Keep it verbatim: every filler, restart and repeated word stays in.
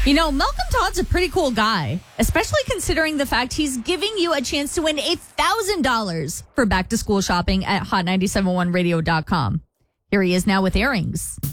You know, Malcolm Todd's a pretty cool guy, especially considering the fact he's giving you a chance to win one thousand dollars for back to school shopping at hot nine seven one radio dot com. Here he is now with Earrings.